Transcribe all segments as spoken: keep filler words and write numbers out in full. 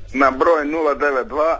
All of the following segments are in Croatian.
na broj nula devet dva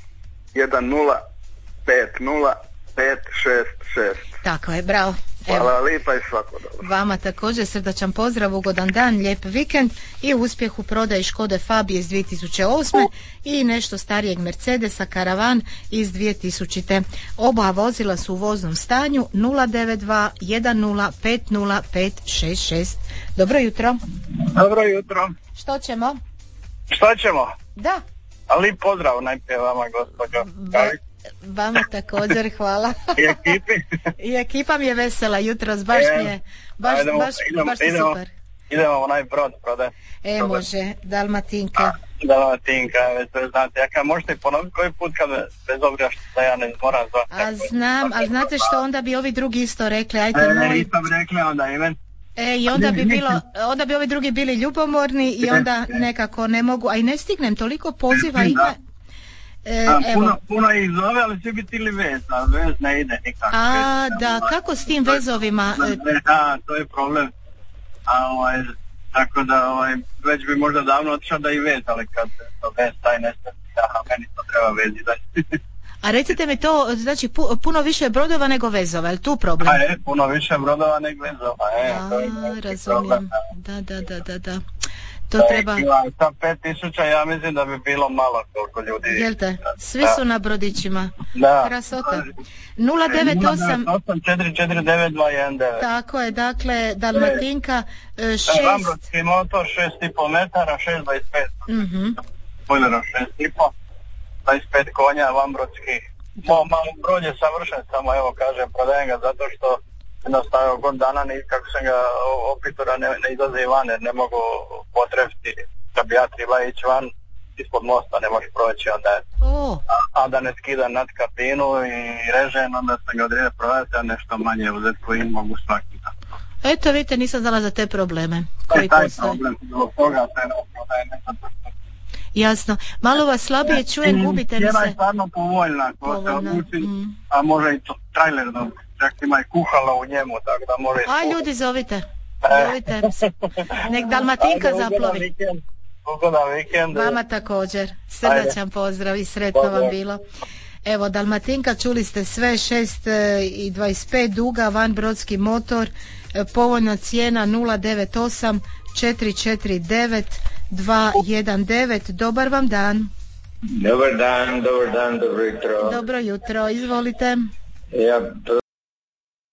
jedan nula pet nula pet šest šest. Tako je, bravo. Hvala Evo. lipa i svako dobro. Vama također srdačan pozdrav, ugodan dan, lijep vikend i uspjeh u prodaji Škode Fabije iz dvije tisuće osme i nešto starijeg Mercedesa Karavan iz dvije tisućite. Oba vozila su u voznom stanju. Nula devet dva jedan nula pet nula pet šest šest. Dobro jutro. Dobro jutro. Što ćemo? Što ćemo? Da. Ali pozdrav najprije vama, gospođo. Va- Vama također, hvala. I ekipi. I ekipa mi je vesela jutros, baš mi je, baš, idemo, baš, idemo, baš idemo, super. Idemo u onaj brod prodaje. E, može, Dalmatinka. Dalmatinka, već to znate. Ja kad možete ponoviti koji put kad me, bez obzira što ja ne moram zvati. A znam, ali znate što, onda bi ovi drugi isto rekli, ajte E, moj. nisam rekli onda imen. E, i onda bi bilo, onda bi ovi drugi bili ljubomorni i onda nekako ne mogu, a i ne stignem, toliko poziva ima. E, A, evo. puno, puno ih zove, ali svi bi tili vez, a vez ne ide nikako. A, da, kako s tim vezovima? E, Da, to je problem. A, ovaj, tako da ovaj, već bi možda davno otišao da i vez, ali kad to vez taj nestane, aha, meni to treba vezi dati. A recite mi to, znači pu, puno više brodova nego vezova, je li tu problem? A je, puno više brodova nego vezova, e, A, to je neki razumijem, problem. da, da, da, da, da. To Da, treba, ekvivalent sa pet tisuća, ja mislim da bi bilo malo koliko ljudi. jel te? Svi Da. su na brodićima. Da. Krasota. nula devet osam, osam četiri četiri devet dva jedan devet. tako je, dakle, Dalmatinka e, šest. Vambrodski motor, šest i pol metara, šest dvadeset pet. Mhm. Spoilerom šest i pol, dvadeset pet konja, Vambrodski. Mo, malo brod je savršen, samo evo kažem, prodajem ga zato što jednostavno god dana, ni, kako sam ga opitura, ne, ne izlaze van jer ne mogu potrefiti. Kad bi ja treba ići van, ispod mosta ne možeš proći, onda je, O, a, a da ne skida nad kabinu i režen, onda sam ga odredio prodati, a nešto manje uzeti koji mogu svaki dan. eto vidite, nisam znala za te probleme To koji je taj postoje. problem, zbog toga se ne prodaje nekako. Jasno. Malo vas slabije čujem, gubite mi Cijena je se. stvarno povoljna, ko se Povoljna, odluči, mm. a može i to trailer dobiti. Čak ima i kuhala u njemu, tako da može i A kuhala. ljudi, zovite. E. Zovite. Nek Dalmatinka Ajde, ugodan zaplovi. vikend, ugodan vikend. Vama također. Srdačan pozdrav i sretno vam Pozdrav. bilo. Evo, Dalmatinka, čuli ste sve, šest i dvadeset pet duga, van brodski motor, e, povoljna cijena nula devet osam četiri četiri devet dva jedan devet. Dobar vam dan. Dobar dan, dobar dan, dobro jutro. Dobro jutro, izvolite. Ja